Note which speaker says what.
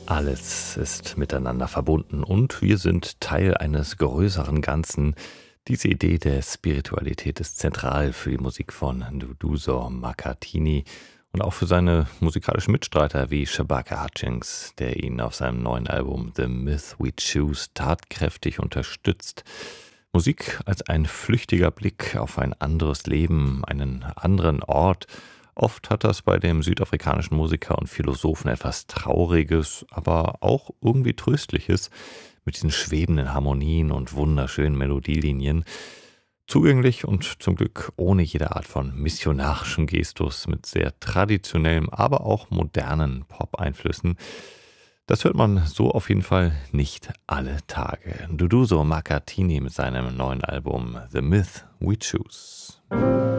Speaker 1: Alles ist miteinander verbunden und wir sind Teil eines größeren Ganzen. Diese Idee der Spiritualität ist zentral für die Musik von Duduzo Makatini und auch für seine musikalischen Mitstreiter wie Shabaka Hutchings, der ihn auf seinem neuen Album The Myth We Choose tatkräftig unterstützt. Musik als ein flüchtiger Blick auf ein anderes Leben, einen anderen Ort. Oft hat das bei dem südafrikanischen Musiker und Philosophen etwas Trauriges, aber auch irgendwie Tröstliches, mit diesen schwebenden Harmonien und wunderschönen Melodielinien. Zugänglich und zum Glück ohne jede Art von missionarischen Gestus, mit sehr traditionellem, aber auch modernen Pop-Einflüssen. Das hört man so auf jeden Fall nicht alle Tage. Duduzo Makatini mit seinem neuen Album The Myth We Choose.